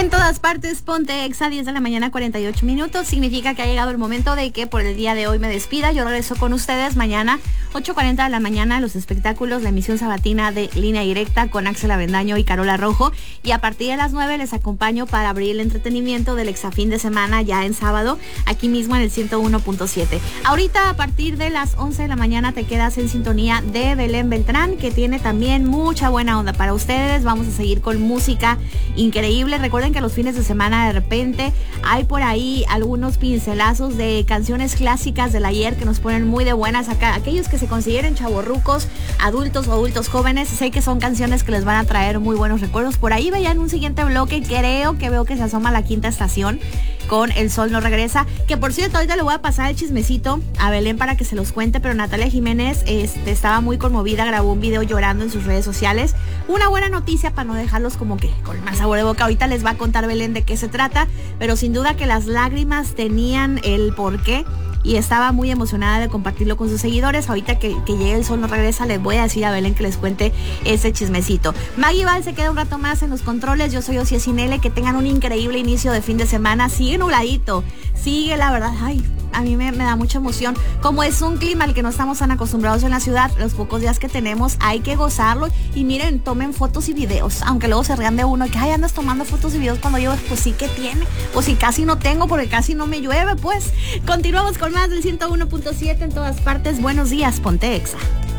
En todas partes, ponte Exa, 10 de la mañana, 48 minutos. Significa que ha llegado el momento de que por el día de hoy me despida. Yo regreso con ustedes mañana, 8:40 de la mañana, los espectáculos, la emisión sabatina de Línea Directa con Axel Avendaño y Carola Rojo. Y a partir de las 9 les acompaño para abrir el entretenimiento del Exa fin de semana ya en sábado, aquí mismo en el 101.7. Ahorita, a partir de las 11 de la mañana, te quedas en sintonía de Belén Beltrán, que tiene también mucha buena onda para ustedes. Vamos a seguir con música increíble. Recuerden que los fines de semana de repente hay por ahí algunos pincelazos de canciones clásicas del ayer que nos ponen muy de buenas acá. Aquellos que se consideren chavorrucos, adultos o adultos jóvenes, sé que son canciones que les van a traer muy buenos recuerdos. Por ahí vean un siguiente bloque, creo que veo que se asoma la quinta estación con El Sol No Regresa, que por cierto ahorita le voy a pasar el chismecito a Belén para que se los cuente, pero Natalia Jiménez estaba muy conmovida, grabó un video llorando en sus redes sociales. Una buena noticia para no dejarlos como que con más sabor de boca. Ahorita les va a contar Belén de qué se trata, pero sin duda que las lágrimas tenían el porqué y estaba muy emocionada de compartirlo con sus seguidores. Ahorita que llegue El Sol No Regresa, les voy a decir a Belén que les cuente ese chismecito. Maggie Val se queda un rato más en los controles. Yo soy Ocie Sinele. Que tengan un increíble inicio de fin de semana. Sigue nubladito, sigue, la verdad, ay, a mí me da mucha emoción. Como es un clima al que no estamos tan acostumbrados en la ciudad, los pocos días que tenemos hay que gozarlo. Y miren, tomen fotos y videos, aunque luego se rían de uno que ay, andas tomando fotos y videos cuando llueve. Pues sí que tiene, pues si casi no tengo porque casi no me llueve. Pues continuamos con más del 101.7 en todas partes. Buenos días, ponte Exa.